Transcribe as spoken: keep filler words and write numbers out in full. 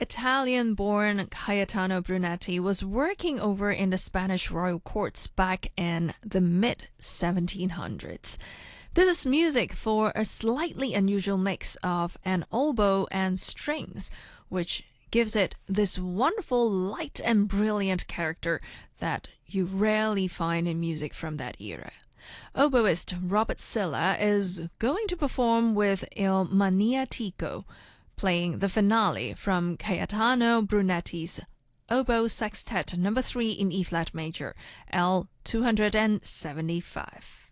Italian-born Gaetano Brunetti was working over in the Spanish royal courts back in the mid seventeen hundreds. This is music for a slightly unusual mix of an oboe and strings, which gives it this wonderful light and brilliant character that you rarely find in music from that era. Oboist Robert Silla is going to perform with Il Maniatico, playing the finale from Gaetano Brunetti's Oboe Sextet number three in E-flat major, L two seventy-five.